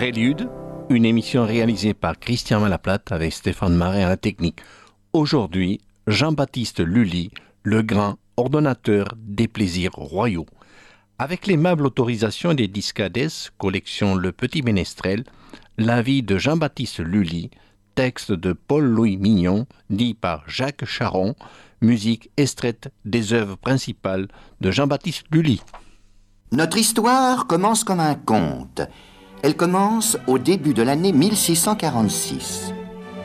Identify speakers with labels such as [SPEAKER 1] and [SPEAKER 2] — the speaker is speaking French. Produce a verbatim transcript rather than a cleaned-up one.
[SPEAKER 1] Prélude, une émission réalisée par Christian Malaplate avec Stéphane Marais à la technique. Aujourd'hui, Jean-Baptiste Lully, le grand ordonnateur des plaisirs royaux. Avec l'aimable autorisation des Discades, collection Le Petit Ménestrel, la vie de Jean-Baptiste Lully, texte de Paul-Louis Mignon, dit par Jacques Charon, musique extraite des œuvres principales de Jean-Baptiste Lully.
[SPEAKER 2] Notre histoire commence comme un conte. Elle commence au début de l'année mille six cent quarante-six.